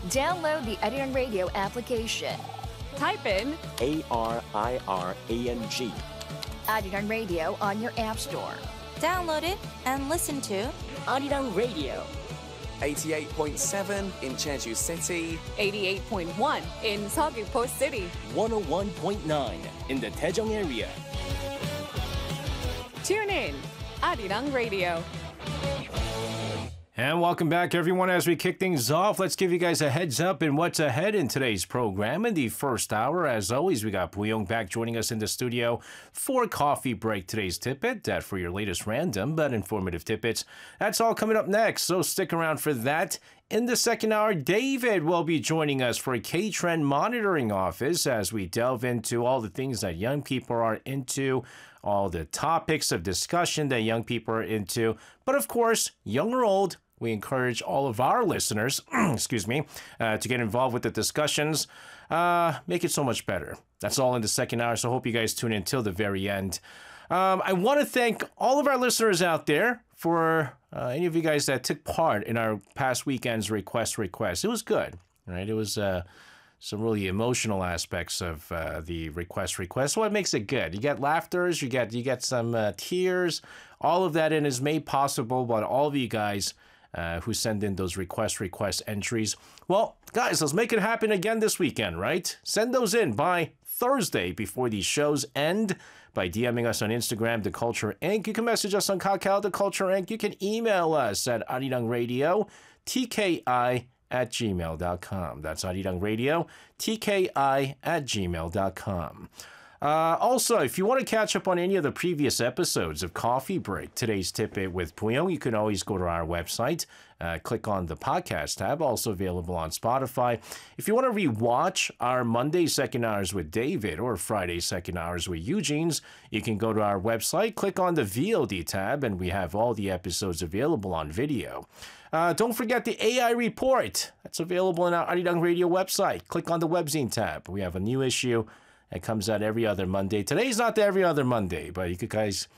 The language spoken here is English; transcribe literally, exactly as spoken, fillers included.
Download the Arirang Radio application. Type in A R I R A N G. Arirang Radio on your app store. Download it and listen to Arirang Radio. eighty-eight point seven in Jeju City. eighty-eight point one in Seogwipo City. one oh one point nine in the Daejeong area. Tune in, Arirang Radio. And welcome back, everyone. As we kick things off, let's give you guys a heads up in what's ahead in today's program. In the first hour, as always, we got Puyong back joining us in the studio for Coffee Break. Today's tidbit, that for your latest random but informative tidbits. That's all coming up next, so stick around for that. In the second hour, David will be joining us for a K-Trend Monitoring Office as we delve into all the things that young people are into, all the topics of discussion that young people are into. But of course, young or old, we encourage all of our listeners, excuse me, uh, to get involved with the discussions. Uh, make it so much better. That's all in the second hour, so hope you guys tune in till the very end. Um, I want to thank all of our listeners out there for uh, any of you guys that took part in our past weekend's request request. It was good, right? It was uh, some really emotional aspects of uh, the request request. What makes it good? You get laughters, you get you get some uh, tears. All of that in is made possible by all of you guys Uh, who send in those request request entries. Well, guys, let's make it happen again this weekend, right? Send those in by Thursday before these shows end by DMing us on Instagram, The Culture Incorporated. You can message us on Kakao, The Culture Incorporated. You can email us at Arirang Radio, T K I at gmail dot com. That's Arirang Radio, T K I at gmail dot com. Uh, also, if you want to catch up on any of the previous episodes of Coffee Break, today's tidbit with Puyong, you can always go to our website, uh, click on the podcast tab, also available on Spotify. If you want to rewatch our Monday second hours with David or Friday second hours with Eugene's, you can go to our website, click on the V O D tab, and we have all the episodes available on video. Uh, don't forget the A I report. That's available on our Arirang Radio website. Click on the webzine tab. We have a new issue. It comes out every other Monday. Today's not the every other Monday, but you guys